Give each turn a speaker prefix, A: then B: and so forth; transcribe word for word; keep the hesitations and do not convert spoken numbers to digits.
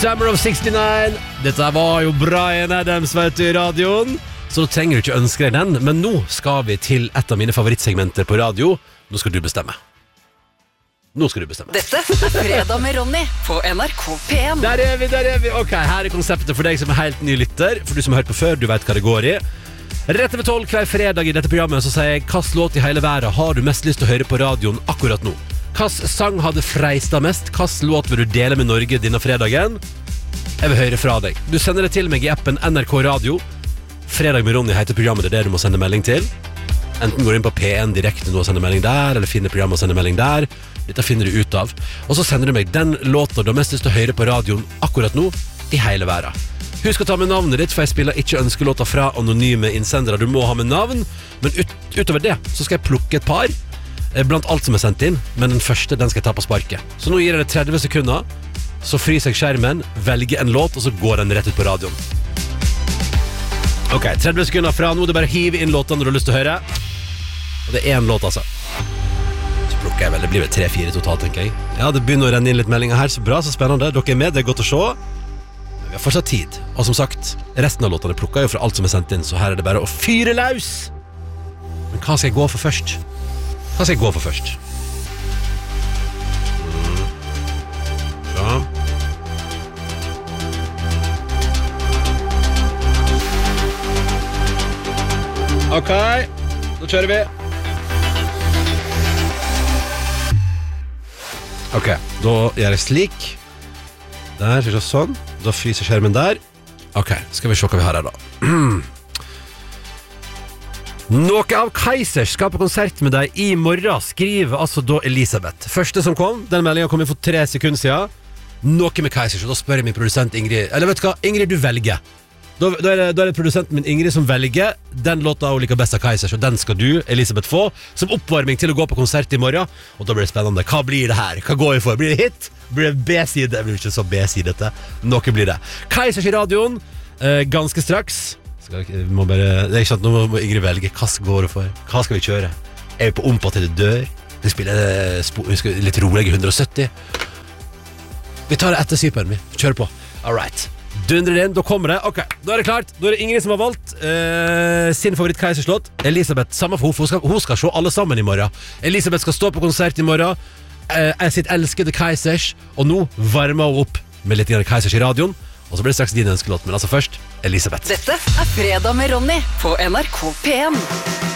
A: Summer of sekstini. Dette var jo Bryan Adams, vet du, i radioen. Så trenger du ikke ønske deg den. Men nå skal vi til et av mine favorittsegmenter på radio. Nå skal du bestemme. Nå skal du bestemme.
B: Dette er Fredag med Ronny på N R K P en.
A: Der er vi, der er vi. Ok, her er konseptet for deg som er helt ny lytter. For du som har hørt på før, du vet hva det går i. Rett over tolv hver fredag i dette programmet så sier jeg: hvilken låt i hele verden har du mest lyst til å høre på radioen akkurat nå? Hvilken sang hadde freista mest? Hvilken låt vil du dele med Norge denne fredagen? Jeg vil høre fra deg. Du sender det til meg i appen N R K Radio. Fredag med Ronny heter programmet, det er det du må sende melding til. Enten går du inn på P en direkte nå og sender melding der, eller finner programmet og sender melding der. Dette finner du ut av. Og så sender du meg den låten du har mest lyst til å høre på radioen akkurat nå i hele verden. Husk å ta med navnet ditt, for jeg spiller ikke ønskelåter fra anonyme innsendere. Du må ha med navn, men ut, utover det så skal jeg plukke et par blant alt som er sendt inn, men den første den skal jeg ta på sparket. Så nå gir jeg det tretti sekunder, så fryser jeg skjermen, velger en låt, og så går den rett ut på radioen. Ok, tretti sekunder fra nå, det er bare å hive inn låten når du har lyst til å høre. Og det er en låt, altså. Så plukker jeg vel, det blir vel tre fire totalt, tenker jeg. Ja, det begynner å renne inn litt meldinger her, så bra, så spennende. Dere er med, det er godt å se. Vi har fortsatt tid, og som sagt, resten av låtene plukker jo fra alt som er sendt inn, så her er det bare å fyre løs. Men hva skal jeg gå for først? Hva skal jeg gå for først? Mm. Bra. Ok, da kjører vi. Ok, da gjør jeg slik. Der, så sånn. Da fryser skjermen der. Ok, skal vi se hva vi har her da. Noe av Kaizers skal på konsert med deg i morgen, skriver altså da Elisabeth. Første som kom, den meldingen kom inn for tre sekunder siden. Noe med Kaizers, og da spør jeg min produsent Ingrid. Eller vet du hva, Ingrid, du velger. Da, da, er det, da er det produsenten min Ingrid som velger. Den låta hun liker best av Kaizers, og den skal du, Elisabeth, få som oppvarming til å gå på konsert i morgen. Og da blir det spennende. Hva blir det her? Hva går vi for? Blir det hit? Blir det B-side? Det blir ikke så B-sidete. Noe blir det. Kaizers i radioen, eh, ganske straks. Skal jeg, må bare, det er ikke sant, nå må Ingrid velge. Hva går det for? Hva skal vi kjøre? Er vi på Ompa til det dør? Vi spiller vi skal, litt roligere hundre og sytti. Vi tar det etter syperen, vi. Kjører på. Alright. Dundrer inn, da kommer det. Ok, da er det klart. Da er det Ingrid som har valgt uh, sin favoritt Kaizers-låt. Elisabeth, samme for hun, hun skal, hun skal se alle sammen i morgen. Elisabeth skal stå på konsert i morgen. Uh, jeg sitt elskede Kaizers. Og nå varmer hun opp med litt Kaizers i radioen. Og så blir det straks din ønskelåt, men altså først Elisabeth.
B: Dette er Fredag med Ronny på N R K P en.